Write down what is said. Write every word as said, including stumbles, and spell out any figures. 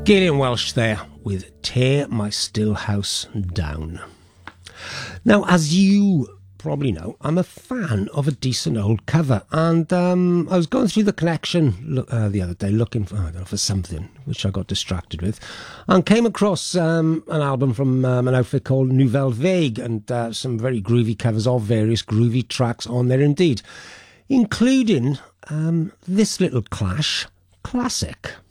Gillian Welch there with Tear My Still House Down. Now, as you probably know, I'm a fan of a decent old cover, and um, I was going through the collection look, uh, the other day looking for, I don't know, for something, which I got distracted with, and came across um, an album from um, an outfit called Nouvelle Vague, and uh, some very groovy covers of various groovy tracks on there indeed, including um, this little Clash classic.